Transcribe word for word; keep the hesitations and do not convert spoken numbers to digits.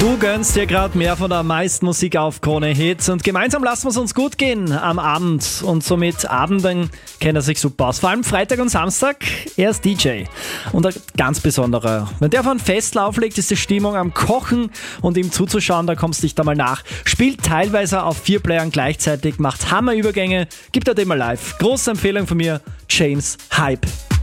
Du gönnst dir gerade mehr von der meisten Musik auf Krone Hits und gemeinsam lassen wir es uns gut gehen am Abend und somit Abenden kennt er sich super aus. Vor allem Freitag und Samstag, er ist D J und ein ganz besonderer. Wenn der von Fest auflegt, ist die Stimmung am Kochen und ihm zuzuschauen, da kommst du nicht einmal nach. Spielt teilweise auf vier Playern gleichzeitig, macht Hammerübergänge, gibt er dem mal live. Große Empfehlung von mir, James Hype.